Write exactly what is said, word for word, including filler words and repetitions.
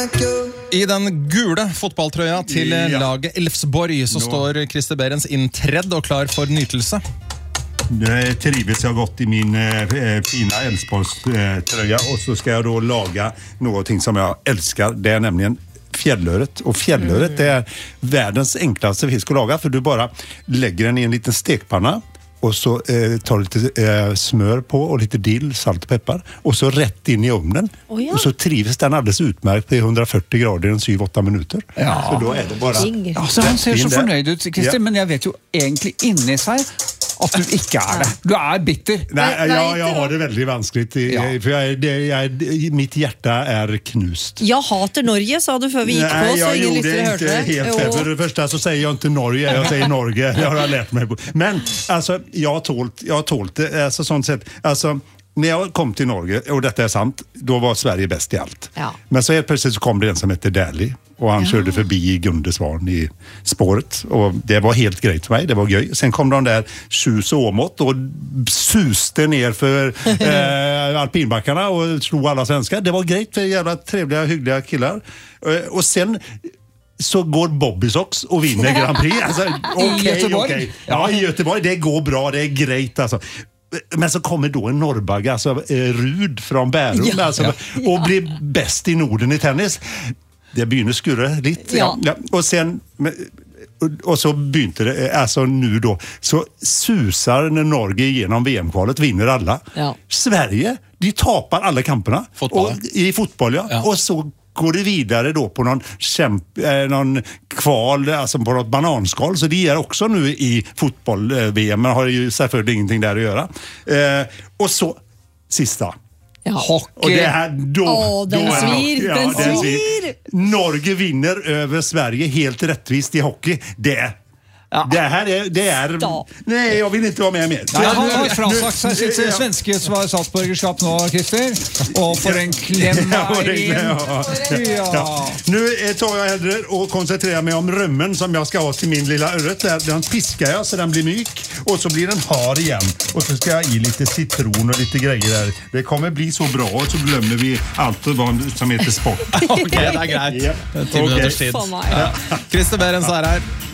I den gule fotballtrøya til Ja. laget Elfsborg så Nå. står Christer Behrens inntredd og klar for nytelse. Det trives jag gott i min eh, fina Elfsborgströja eh, och så ska jag då laga någonting som jag älskar. Det är nämligen fjällöret. Och fjällöret mm. det är världens enklaste fisk att laga för du bara lägger den i en liten stekpanna och så eh, tar lite eh, smör på och lite dill, salt och peppar och så rätt in i ugnen. Oh, ja. Och så trivs den alldeles utmärkt på hundrafyrtio grader i sju åtta minuter. Ja. Så då är det bara... Altså, han ser så fornøyd ut, Christer, Ja. men jeg vet jo egentlig inni seg at du ikke er det. Du er bitter. Nej, jag, jag har det väldigt vanskligt i, Ja. för jag, är- det, jag, är- mitt hjärta är knust. Jag hater Norge, sa du før vi gikk på, Nej, så jag ingen gjorde lyttere hørte inte det. helt fel. För det första så säger jag inte Norge, jag säger Norge. Det har jag lärt mig på. Men alltså, jag har tålt, jag har tålt det. Alltså, sånt sätt. Alltså, när jag kom till Norge, och detta är sant, då var Sverige bäst i allt. Ja. Men så helt plötsligt så kom det en som hette Dali. Och han körde förbi i Gundesvarn i spåret. Och det var helt grejt för mig, det var göj. Sen kom de där Tjus och Åmåt och suste ner för eh, alpinbackarna och slog alla svenskar. Det var grejt för jävla trevliga, hyggliga killar. Eh, och sen så går Bobby Sox och vinner Grand Prix. Alltså, okay, Göteborg? okay. Ja, i Göteborg. Det går bra, det är grejt alltså. Men så kommer då en norrbagge, alltså eh, Rud från Bärum, Ja. alltså, Ja. och blir bäst i Norden i tennis. Det begynner skurre lite. Ja. Ja. Och sen... Men, och, och så begynte det, alltså nu då, så susar när Norge genom V M-kvalet vinner alla. Ja. Sverige, de tapar alla kamperna. Fotboll. Och, I fotboll, ja. Ja. Och så går det vidare då på någon, kämp, eh, någon kval, alltså på något bananskal. Så det är också nu i fotboll-V M, men har ju säkert ingenting där att göra. Eh, och så, sista. Ja. Hockey. Och det här då... Åh, den då är- svir, den den svir. Norge vinner över Sverige helt rättvist i hockey. Det Ja. Det här är... Det är Stopp. nej, jag vill inte vara med mer. Nei, han har Nu- frasagt seg sitt Ja. svenske statsborgerskap nå, Christer. Og for en klem Ja, av det- Eirin. ja, ja. Ja. Nu eh, tar jag hellre och koncentrerar mig om römmen som jag ska ha till min lilla örret. Där. Den piskar jag så den blir mjuk och så blir den hard igen. Och så ska jag i lite citron och lite grejer där. Det kommer bli så bra och så glömmer vi allt vad som heter sport. Ok, det er greit. Ja. Ti minutters Ok. tid. Faen meg. Ja. Christer Behrens er her.